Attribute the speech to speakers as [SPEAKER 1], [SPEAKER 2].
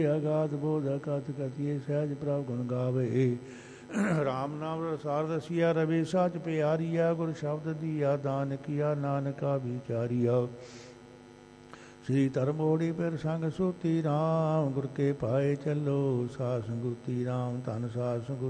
[SPEAKER 1] ਅਗਾਧ ਬੋਧ ਅਕਥ ਕਥੀਏ ਸਹਿਜ ਪ੍ਰਭ ਗੁਣ ਗਾਵੇ। ਰਾਮ ਨਾਮ ਰਸਾਰ ਦਸੀਆ ਰਵੀ ਸਾਚ ਪਿਆਰੀਆ ਗੁਰ ਸ਼ਬਦ ਦੀਆ ਦਾਨ ਕੀਆ ਨਾਨਕਾ ਵਿਚਾਰੀਆ। श्री धर्मोड़ी पर संग सूती राम गुर के पाए चलो सास संगुती राम धन सास